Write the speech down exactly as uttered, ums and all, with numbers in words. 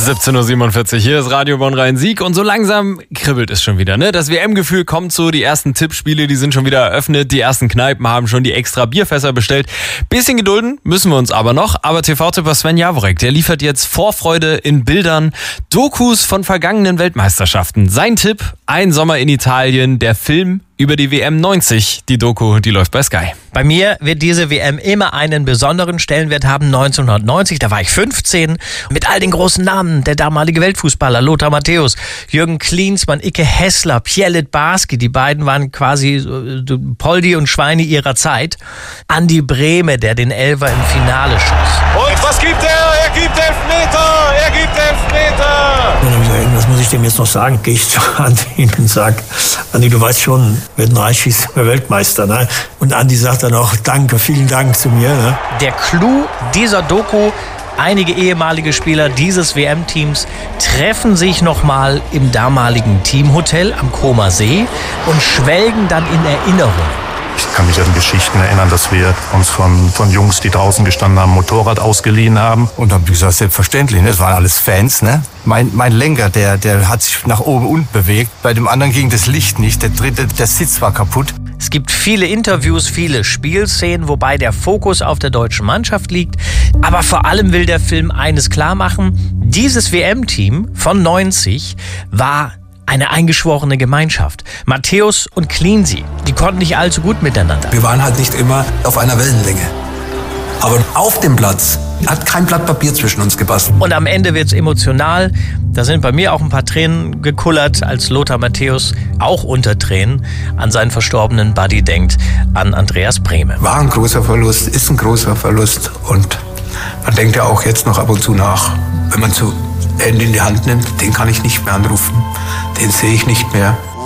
siebzehn Uhr siebenundvierzig, hier ist Radio Bonn-Rhein-Sieg und so langsam kribbelt es schon wieder, ne? Das W M-Gefühl kommt so, die ersten Tippspiele, die sind schon wieder eröffnet, die ersten Kneipen haben schon die extra Bierfässer bestellt. Bisschen gedulden müssen wir uns aber noch, aber T V-Tipper Sven Jaworek, der liefert jetzt Vorfreude in Bildern, Dokus von vergangenen Weltmeisterschaften. Sein Tipp, ein Sommer in Italien, der Film über die W M neunzig, die Doku, die läuft bei Sky. Bei mir wird diese W M immer einen besonderen Stellenwert haben. neunzehnhundertneunzig, da war ich fünfzehn, mit all den großen Namen, der damalige Weltfußballer Lothar Matthäus, Jürgen Klinsmann, Icke Hessler, Pierre Littbarski, die beiden waren quasi äh, Poldi und Schweine ihrer Zeit. Andi Brehme, der den Elfer im Finale schoss. Und was gibt er? Er gibt Elfmeter! Er gibt Elfmeter! Dann habe ich gesagt, was muss ich dem jetzt noch sagen? Gehe ich zu Andi und sage, Andi, du weißt schon, wenn ein Reich schießt, wir Weltmeister. Ne? Und Andi sagt dann auch, danke, vielen Dank zu mir. Ne? Der Clou dieser Doku: einige ehemalige Spieler dieses W M-Teams treffen sich nochmal im damaligen Teamhotel am Comer See und schwelgen dann in Erinnerung. Ich kann mich an Geschichten erinnern, dass wir uns von, von Jungs, die draußen gestanden haben, Motorrad ausgeliehen haben. Und dann habe ich gesagt, selbstverständlich, ne? Das waren alles Fans. Ne? Mein, mein Lenker, der, der hat sich nach oben unten bewegt. Bei dem anderen ging das Licht nicht. Der dritte, der Sitz war kaputt. Es gibt viele Interviews, viele Spielszenen, wobei der Fokus auf der deutschen Mannschaft liegt. Aber vor allem will der Film eines klar machen: Dieses W M-Team von neunzig war eine eingeschworene Gemeinschaft. Matthäus und Cleansey, die konnten nicht allzu gut miteinander. Wir waren halt nicht immer auf einer Wellenlänge. Aber auf dem Platz hat kein Blatt Papier zwischen uns gepasst. Und am Ende wird's emotional. Da sind bei mir auch ein paar Tränen gekullert, als Lothar Matthäus, auch unter Tränen, an seinen verstorbenen Buddy denkt, an Andreas Brehme. War ein großer Verlust, ist ein großer Verlust. Und man denkt ja auch jetzt noch ab und zu nach, wenn man so Hände in die Hand nimmt, den kann ich nicht mehr anrufen, den sehe ich nicht mehr.